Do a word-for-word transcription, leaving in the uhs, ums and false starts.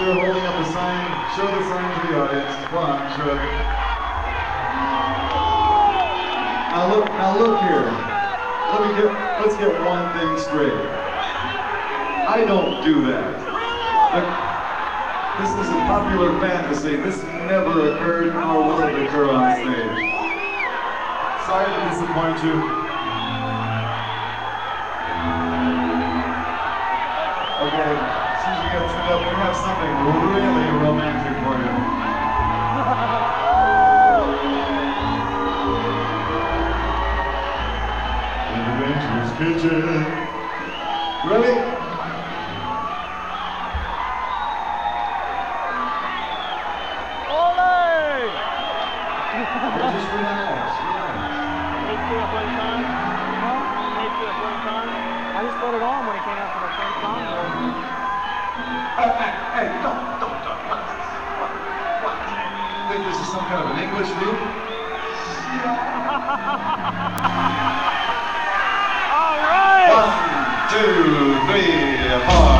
Sure, holding up the sign. Show the sign to the audience. Come on, show it. Now look, now look here. Let me get, let's get one thing straight. I don't do that. Look, this is a popular fantasy. This never occurred, nor will it occur on stage. Sorry to disappoint you. Okay, as soon as we get set up, we have something really romantic for you. Adventurous Kitchen. Ready? Just relax, relax. I just put it on when it came out for the first time. Hey, hey, hey, don't, don't, don't. What? What? What? Think this is some kind of an English loop? All right! One, two,